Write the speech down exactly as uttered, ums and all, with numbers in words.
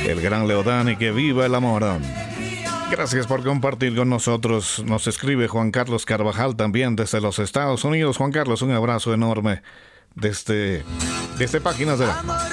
el gran Leodán, y que viva el amor. Gracias por compartir con nosotros. Nos escribe Juan Carlos Carvajal también desde los Estados Unidos. Juan Carlos, un abrazo enorme desde, desde Páginas de la...